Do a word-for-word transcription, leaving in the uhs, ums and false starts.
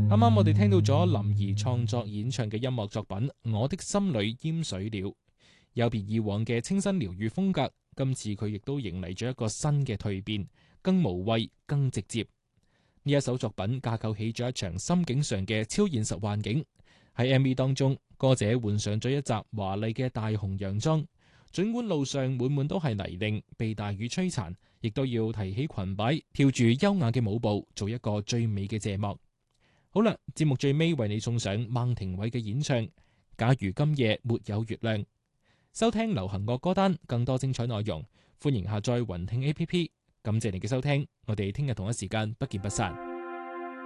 啱啱我哋聽到咗林兒創作演唱嘅音樂作品《我的心裏淹水了》，有別以往嘅清新療愈風格，今次佢亦都迎嚟咗一個新嘅蛻變，更無畏、更直接。呢一首作品架構起咗一場心境上嘅超現實環境。喺 M V 當中，歌者換上咗一襲華麗嘅大紅洋裝，儘管路上滿滿都係泥濘，被大雨摧殘，亦都要提起裙擺，跳住優雅嘅舞步，做一個最美嘅謝幕。好啦，節目最尾為你送上孟庭葦嘅演唱《假如今夜沒有月亮》。收聽流行樂歌單，更多精彩內容，歡迎下載雲聽 A P P。感謝你嘅收聽，我哋聽日同一時間不見不散。